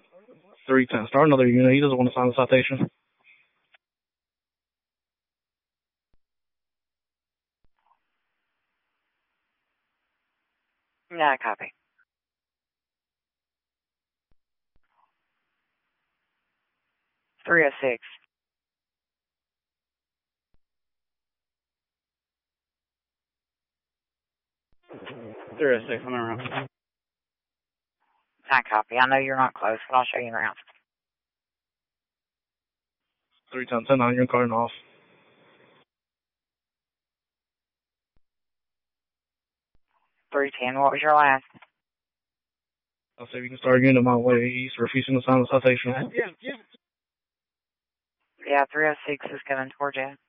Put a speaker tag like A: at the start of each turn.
A: 310. Start another unit. He doesn't want to sign the citation.
B: Yeah, copy. Three oh six.
A: I'm around.
B: I copy. I know you're not close, but I'll show you around.
A: 310, 10-9, you're cutting off.
B: 310, what was your last?
A: I'll see if you can start a unit my way. He's refusing to sign the citation.
B: Yeah, 306 is coming towards you.